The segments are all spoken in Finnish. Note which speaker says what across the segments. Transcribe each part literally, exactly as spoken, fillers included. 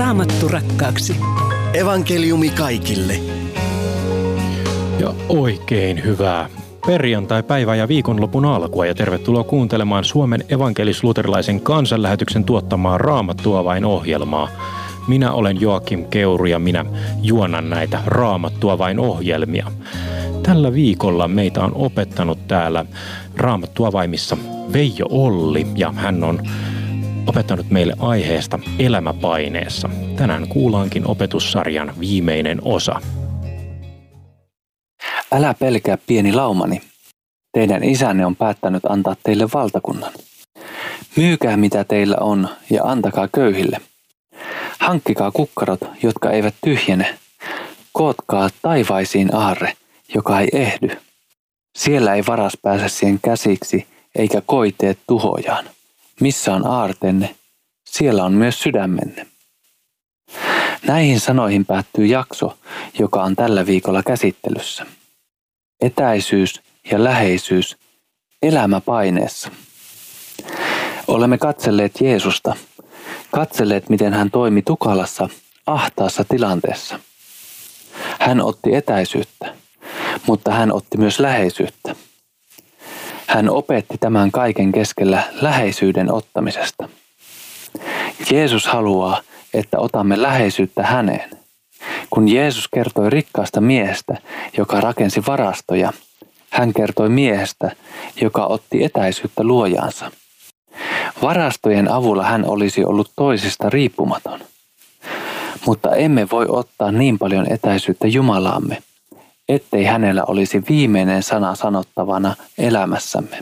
Speaker 1: Raamattu rakkaaksi.
Speaker 2: Evankeliumi kaikille.
Speaker 3: Ja oikein hyvää perjantai-päivää ja viikonlopun alkua ja tervetuloa kuuntelemaan Suomen evankelis-luterilaisen kansanlähetyksen tuottamaa Raamattuavain-ohjelmaa. Minä olen Joakim Keuru ja minä juonan näitä Raamattuavain-ohjelmia. Tällä viikolla meitä on opettanut täällä Raamattuavaimissa Veijo Olli ja hän on opettanut meille aiheesta elämäpaineessa. Tänään kuullaankin opetussarjan viimeinen osa.
Speaker 4: Älä pelkää, pieni laumani. Teidän isänne on päättänyt antaa teille valtakunnan. Myykää mitä teillä on ja antakaa köyhille. Hankkikaa kukkarot, jotka eivät tyhjene. Kootkaa taivaisiin aarre, joka ei ehdy. Siellä ei varas pääse siihen käsiksi, eikä koiteet tuhojaan. Missä on aartenne, siellä on myös sydämenne. Näihin sanoihin päättyy jakso, joka on tällä viikolla käsittelyssä. Etäisyys ja läheisyys elämäpaineessa. Olemme katselleet Jeesusta, katselleet miten hän toimi tukalassa, ahtaassa tilanteessa. Hän otti etäisyyttä, mutta hän otti myös läheisyyttä. Hän opetti tämän kaiken keskellä läheisyyden ottamisesta. Jeesus haluaa, että otamme läheisyyttä häneen. Kun Jeesus kertoi rikkaasta miehestä, joka rakensi varastoja, hän kertoi miehestä, joka otti etäisyyttä luojaansa. Varastojen avulla hän olisi ollut toisista riippumaton. Mutta emme voi ottaa niin paljon etäisyyttä Jumalaamme, ettei hänellä olisi viimeinen sana sanottavana elämässämme.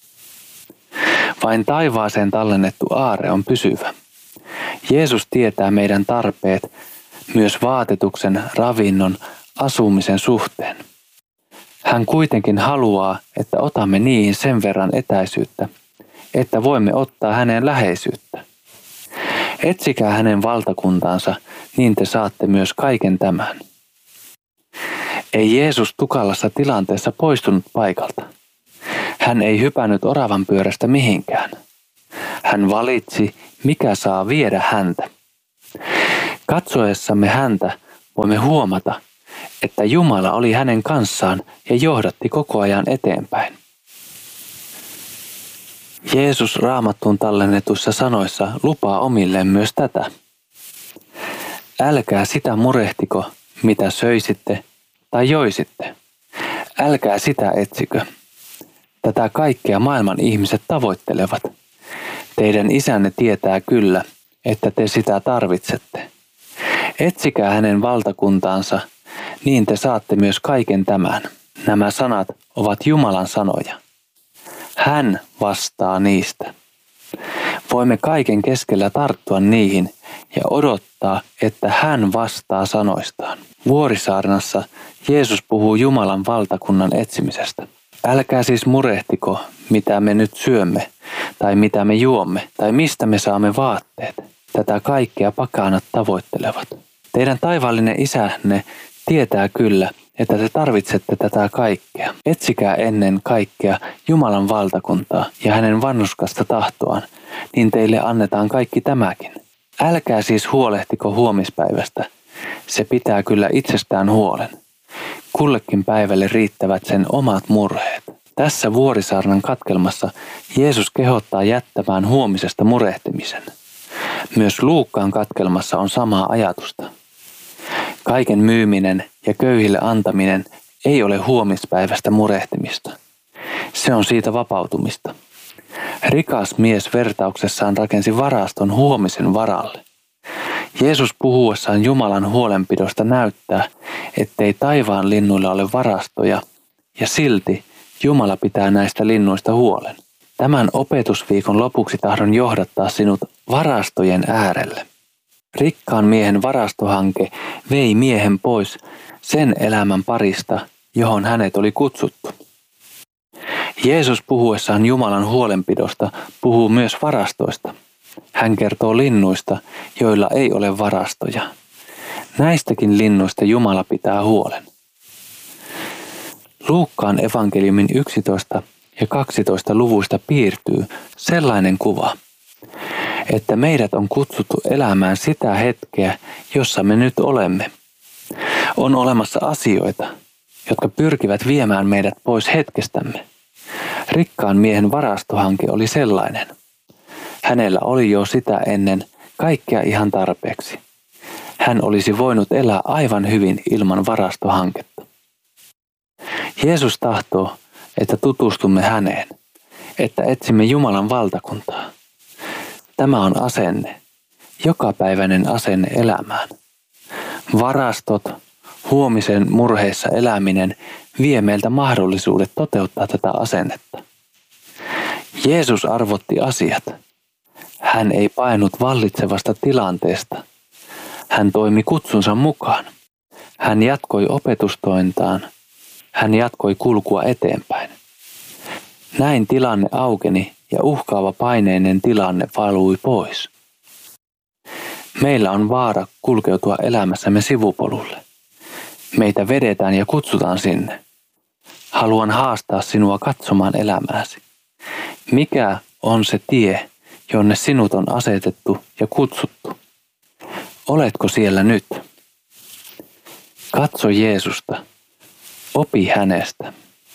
Speaker 4: Vain taivaaseen tallennettu aarre on pysyvä. Jeesus tietää meidän tarpeet myös vaatetuksen, ravinnon, asumisen suhteen. Hän kuitenkin haluaa, että otamme niihin sen verran etäisyyttä, että voimme ottaa hänen läheisyyttä. Etsikää hänen valtakuntaansa, niin te saatte myös kaiken tämän. Ei Jeesus tukalassa tilanteessa poistunut paikalta. Hän ei hypännyt oravan pyörästä mihinkään. Hän valitsi, mikä saa viedä häntä. Katsoessamme häntä voimme huomata, että Jumala oli hänen kanssaan ja johdatti koko ajan eteenpäin. Jeesus Raamattuun tallennetuissa sanoissa lupaa omilleen myös tätä. Älkää sitä murehtiko, mitä söisitte tai joisitte. Älkää sitä etsikö. Tätä kaikkea maailman ihmiset tavoittelevat. Teidän isänne tietää kyllä, että te sitä tarvitsette. Etsikää hänen valtakuntaansa, niin te saatte myös kaiken tämän. Nämä sanat ovat Jumalan sanoja. Hän vastaa niistä. Voimme kaiken keskellä tarttua niihin ja odottaa, että hän vastaa sanoistaan. Vuorisaarnassa Jeesus puhuu Jumalan valtakunnan etsimisestä. Älkää siis murehtiko, mitä me nyt syömme, tai mitä me juomme, tai mistä me saamme vaatteet. Tätä kaikkea pakanat tavoittelevat. Teidän taivaallinen isänne tietää kyllä, että te tarvitsette tätä kaikkea. Etsikää ennen kaikkea Jumalan valtakuntaa ja hänen vanhurskasta tahtoaan, niin teille annetaan kaikki tämäkin. Älkää siis huolehtiko huomispäivästä. Se pitää kyllä itsestään huolen. Kullekin päivälle riittävät sen omat murheet. Tässä Vuorisaarnan katkelmassa Jeesus kehottaa jättämään huomisesta murehtimisen. Myös Luukkaan katkelmassa on samaa ajatusta. Kaiken myyminen ja köyhille antaminen ei ole huomispäivästä murehtimista. Se on siitä vapautumista. Rikas mies vertauksessaan rakensi varaston huomisen varalle. Jeesus puhuessaan Jumalan huolenpidosta näyttää, ettei taivaan linnuilla ole varastoja, ja silti Jumala pitää näistä linnuista huolen. Tämän opetusviikon lopuksi tahdon johdattaa sinut varastojen äärelle. Rikkaan miehen varastohanke vei miehen pois sen elämän parista, johon hänet oli kutsuttu. Jeesus puhuessaan Jumalan huolenpidosta puhuu myös varastoista. Hän kertoo linnuista, joilla ei ole varastoja. Näistäkin linnuista Jumala pitää huolen. Luukkaan evankeliumin yksitoista ja kaksitoista luvuista piirtyy sellainen kuva, että meidät on kutsuttu elämään sitä hetkeä, jossa me nyt olemme. On olemassa asioita, jotka pyrkivät viemään meidät pois hetkestämme. Rikkaan miehen varastohanke oli sellainen. Hänellä oli jo sitä ennen kaikkea ihan tarpeeksi. Hän olisi voinut elää aivan hyvin ilman varastohanketta. Jeesus tahtoo, että tutustumme häneen, että etsimme Jumalan valtakuntaa. Tämä on asenne, jokapäiväinen asenne elämään. Varastot, huomisen murheissa eläminen vie meiltä mahdollisuudet toteuttaa tätä asennetta. Jeesus arvotti asiat. Hän ei painut vallitsevasta tilanteesta. Hän toimi kutsunsa mukaan. Hän jatkoi opetustointaan. Hän jatkoi kulkua eteenpäin. Näin tilanne aukeni ja uhkaava paineinen tilanne valui pois. Meillä on vaara kulkeutua elämässämme sivupolulle. Meitä vedetään ja kutsutaan sinne. Haluan haastaa sinua katsomaan elämääsi. Mikä on se tie, jonne sinut on asetettu ja kutsuttu? Oletko siellä nyt? Katso Jeesusta. Opi hänestä.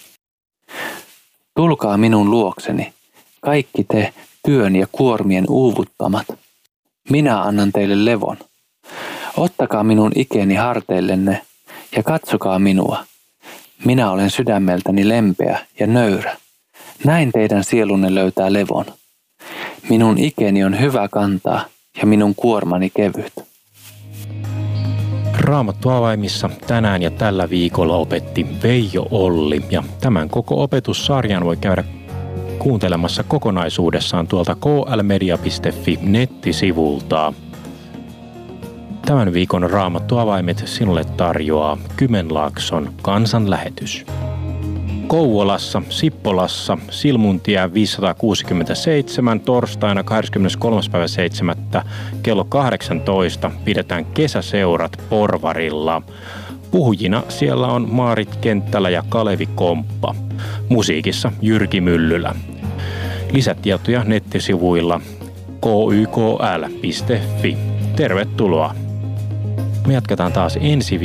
Speaker 4: Tulkaa minun luokseni, kaikki te työn ja kuormien uuvuttamat. Minä annan teille levon. Ottakaa minun ikeni harteillenne ja katsokaa minua. Minä olen sydämeltäni lempeä ja nöyrä. Näin teidän sielunne löytää levon. Minun ikeni on hyvä kantaa ja minun kuormani kevyt.
Speaker 3: Raamattu avaimissa tänään ja tällä viikolla opetti Veijo Olli, ja tämän koko opetussarjan voi käydä kuuntelemassa kokonaisuudessaan tuolta k l media piste f i nettisivulta. Tämän viikon Raamattu avaimet sinulle tarjoaa Kymenlaakson kansanlähetys. Kouvolassa, Sippolassa, Silmuntie viisisataakuusikymmentäseitsemän torstaina kahdeskymmeneskolmas päivä seitsemättä kello kahdeksantoista pidetään kesäseurat Porvarilla. Puhujina siellä on Maarit Kenttälä ja Kalevi Komppa. Musiikissa Jyrki Myllylä. Lisätietoja nettisivuilla k y k l piste f i. Tervetuloa. Me jatketaan taas ensi